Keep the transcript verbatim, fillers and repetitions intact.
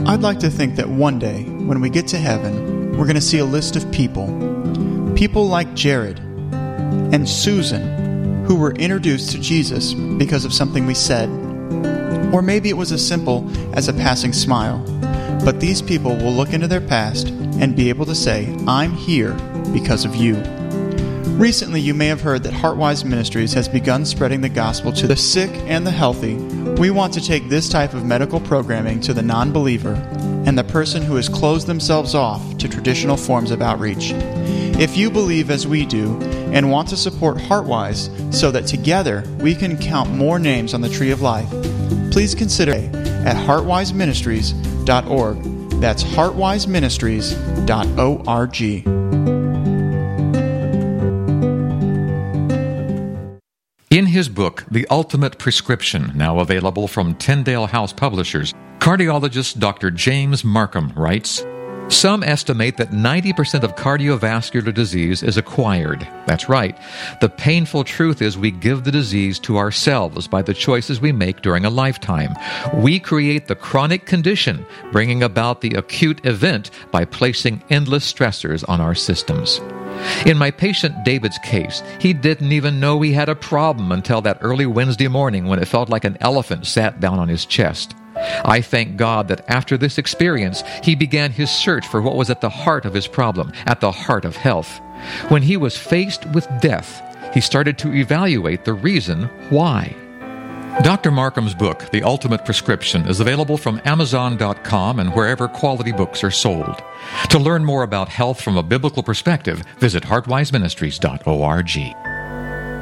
I'd like to think that one day, when we get to heaven, we're going to see a list of people. People like Jared and Susan, who were introduced to Jesus because of something we said. Or maybe it was as simple as a passing smile. But these people will look into their past and be able to say, I'm here because of you. Recently, you may have heard that Heartwise Ministries has begun spreading the gospel to the sick and the healthy. We want to take this type of medical programming to the non-believer and the person who has closed themselves off to traditional forms of outreach. If you believe as we do and want to support Heartwise so that together we can count more names on the tree of life, please consider at heartwise ministries dot org. That's heartwise ministries dot org. In his book, The Ultimate Prescription, now available from Tyndale House Publishers, cardiologist Doctor James Markham writes, some estimate that ninety percent of cardiovascular disease is acquired. That's right. The painful truth is we give the disease to ourselves by the choices we make during a lifetime. We create the chronic condition, bringing about the acute event by placing endless stressors on our systems. In my patient David's case, he didn't even know he had a problem until that early Wednesday morning when it felt like an elephant sat down on his chest. I thank God that after this experience, he began his search for what was at the heart of his problem, at the heart of health. When he was faced with death, he started to evaluate the reason why. Doctor Markham's book, The Ultimate Prescription, is available from amazon dot com and wherever quality books are sold. To learn more about health from a biblical perspective, visit heartwise ministries dot org.